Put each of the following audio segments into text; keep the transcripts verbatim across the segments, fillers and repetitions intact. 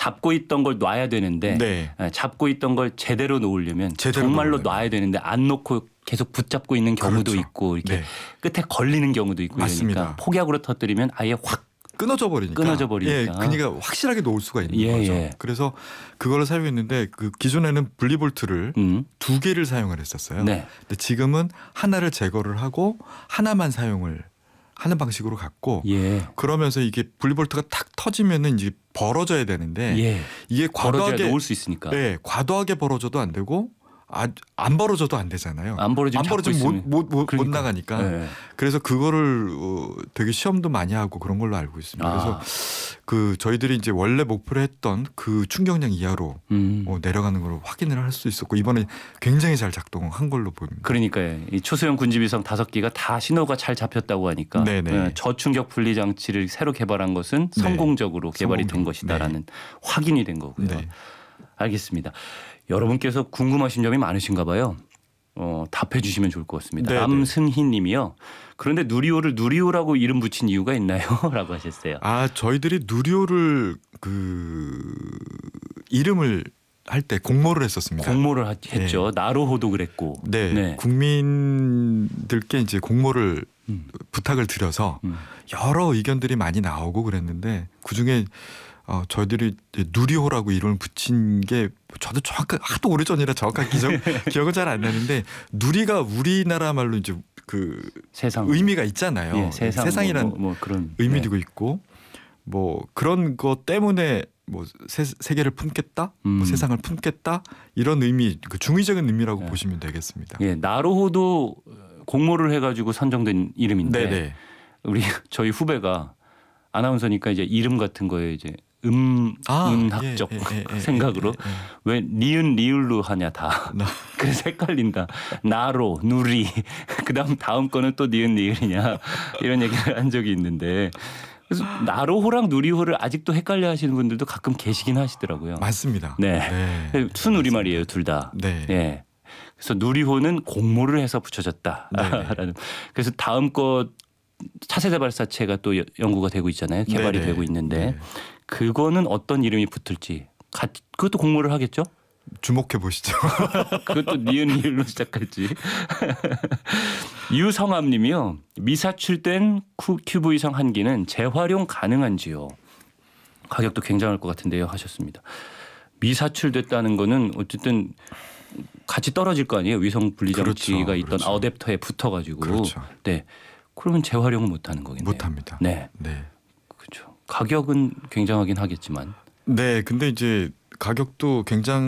잡고 있던 걸 놔야 되는데 네. 잡고 있던 걸 제대로 놓으려면 제대로 정말로 놓으려면. 놔야 되는데 안 놓고 계속 붙잡고 있는 경우도 그렇죠. 있고 이렇게 네. 끝에 걸리는 경우도 있고 맞습니다. 이러니까 폭약으로 터뜨리면 아예 확 끊어져 버리니까. 끊어져 버리니까. 예, 그러니까 확실하게 놓을 수가 있는 예, 거죠. 예. 그래서 그거를 사용했는데 그 기존에는 분리볼트를 음. 두 개를 사용을 했었어요. 네. 근데 지금은 하나를 제거를 하고 하나만 사용을 하는 방식으로 갔고 예. 그러면서 이게 분리볼트가 탁 터지면은 이제 벌어져야 되는데 예. 이게 벌어져야 과도하게 놓을 수 있으니까. 네, 과도하게 벌어져도 안 되고 아, 안 벌어져도 안 되잖아요. 안 벌어지면, 안 벌어지면 잡고 못, 있으면. 못, 못, 못 그러니까. 나가니까. 네. 그래서 그거를 어, 되게 시험도 많이 하고 그런 걸로 알고 있습니다. 아. 그래서 그 저희들이 이제 원래 목표로 했던 그 충격량 이하로 음. 어, 내려가는 걸 확인을 할 수 있었고 이번에 굉장히 잘 작동한 걸로 보입니다. 그러니까요. 이 초소형 군집위성 다섯 개가 다 신호가 잘 잡혔다고 하니까 네네. 예, 저충격 분리 장치를 새로 개발한 것은 네. 성공적으로 개발이 된 성공적. 것이다라는 확인이 된 거고요. 네. 알겠습니다. 여러분께서 궁금하신 점이 많으신가 봐요. 어, 답해 주시면 좋을 것 같습니다. 네네. 남승희 님이요. 그런데 누리호를 누리호라고 이름 붙인 이유가 있나요? 라고 하셨어요. 아 저희들이 누리호를 그 이름을 할 때 공모를 했었습니다. 공모를 하- 했죠. 나로호도 그랬고. 네, 네. 국민들께 이제 공모를 음. 부탁을 드려서 음. 여러 의견들이 많이 나오고 그랬는데 그 중에 어, 저희들이 이제 누리호라고 이름을 붙인 게 저도 정확하게 하도 오래전이라 정확한 기억, 기억은 잘 안 나는데 누리가 우리나라 말로 이제 그 세상 의미가 있잖아요. 예, 세상 세상이란 뭐, 뭐 그런 의미도 있고 뭐 그런 것 때문에 뭐 세, 세계를 품겠다, 음. 뭐 세상을 품겠다 이런 의미, 그 중의적인 의미라고 네. 보시면 되겠습니다. 예, 나로호도 공모를 해가지고 선정된 이름인데 네네. 우리 저희 후배가 아나운서니까 이제 이름 같은 거에 이제 음 아, 음학적 예, 예, 예, 예, 생각으로 예, 예. 왜 니은 리을로 하냐 다 나- 그래서 헷갈린다. 나로 누리 그다음 다음 거는 또 니은 리을이냐 이런 얘기를 한 적이 있는데 그래서 나로호랑 누리호를 아직도 헷갈려 하시는 분들도 가끔 계시긴 하시더라고요. 맞습니다. 네. 네. 순우리말이에요, 둘 다. 네. 예. 그래서 누리호는 공모를 해서 붙여졌다라는. 그래서 다음 거 차세대 발사체가 또 여- 연구가 되고 있잖아요. 개발이 네네. 되고 있는데 네. 그거는 어떤 이름이 붙을지 가- 그것도 공모를 하겠죠? 주목해 보시죠. 그것도 니은 리을로 시작할지. 유성암님이요. 미사출된 큐- 큐브 위성 한 기는 재활용 가능한지요? 가격도 굉장할 것 같은데요 하셨습니다. 미사출됐다는 거는 어쨌든 같이 떨어질 거 아니에요. 위성 분리장치가 그렇죠, 있던 그렇죠. 어댑터에 붙어가지고. 그렇죠. 네. 그러면 재활용은 못하는 거겠네요. 못합니다. 네. 네. 그렇죠. 가격은 굉장하긴 하겠지만. 네, 근데 이제 가격도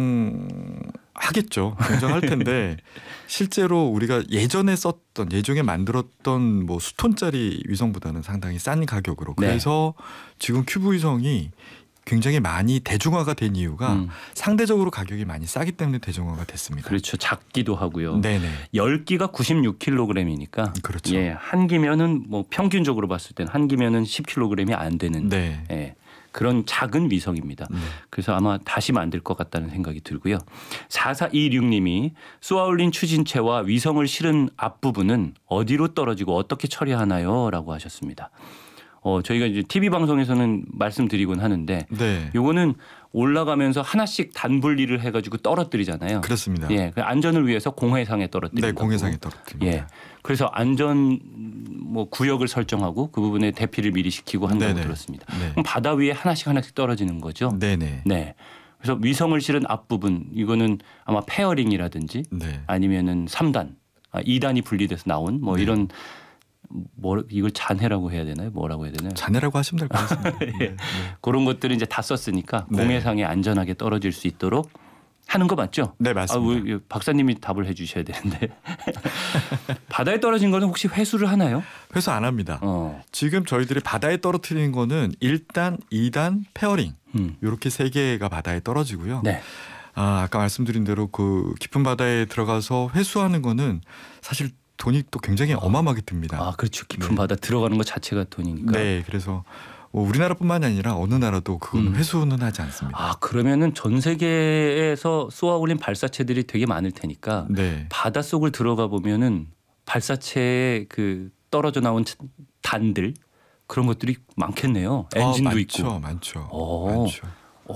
굉장하겠죠. 굉장할 텐데 실제로 우리가 예전에 썼던 예전에 만들었던 뭐 수톤짜리 위성보다는 상당히 싼 가격으로 네. 그래서 지금 큐브 위성이 굉장히 많이 대중화가 된 이유가 음. 상대적으로 가격이 많이 싸기 때문에 대중화가 됐습니다. 그렇죠. 작기도 하고요. 네네. 열 기가 구십육 킬로그램이니까 그렇죠. 예, 한 기면은 뭐 평균적으로 봤을 때는 한 기면은 십 킬로그램이 안 되는 네. 예, 그런 작은 위성입니다. 네. 그래서 아마 다시 만들 것 같다는 생각이 들고요. 사사이육 님이 쏘아올린 추진체와 위성을 실은 앞부분은 어디로 떨어지고 어떻게 처리하나요? 라고 하셨습니다. 어, 저희가 이제 티비 방송에서는 말씀드리곤 하는데 네. 요거는 올라가면서 하나씩 단분리를 해가지고 떨어뜨리잖아요. 그렇습니다. 예, 그 안전을 위해서 공해상에 떨어뜨린다고. 네, 공해상에 떨어뜨립니다. 예, 그래서 안전 뭐 구역을 설정하고 그 부분에 대피를 미리 시키고 한다고 네네. 들었습니다. 네. 그럼 바다 위에 하나씩 하나씩 떨어지는 거죠. 네네. 네. 그래서 위성을 실은 앞부분 이거는 아마 페어링이라든지 네. 아니면은 삼 단, 아, 이 단이 분리돼서 나온 뭐 네. 이런 뭐 이걸 잔해라고 해야 되나요? 뭐라고 해야 되나요? 자네라고 하시면 될 것 같습니다. 예. 네. 네. 그런 것들을 이제 다 썼으니까 네. 공해상에 안전하게 떨어질 수 있도록 하는 거 맞죠? 네, 아, 맞습니다. 왜 박사님이 답을 해주셔야 되는데 바다에 떨어진 거는 혹시 회수를 하나요? 회수 안 합니다. 어, 지금 저희들이 바다에 떨어뜨리는 거는 일 단, 이 단, 페어링 음. 이렇게 세 개가 바다에 떨어지고요. 네, 아, 아까 말씀드린 대로 그 깊은 바다에 들어가서 회수하는 거는 사실 돈이 또 굉장히 어마어마하게 듭니다. 아 그렇죠. 깊은 네. 바다 들어가는 것 자체가 돈이니까. 네, 그래서 뭐 우리나라뿐만이 아니라 어느 나라도 그건 음. 회수는 하지 않습니다. 아 그러면은 전 세계에서 쏘아올린 발사체들이 되게 많을 테니까 네, 바다 속을 들어가 보면은 발사체에 그 떨어져 나온 단들 그런 것들이 많겠네요. 엔진도 어, 많죠, 있고. 많죠, 오. 많죠.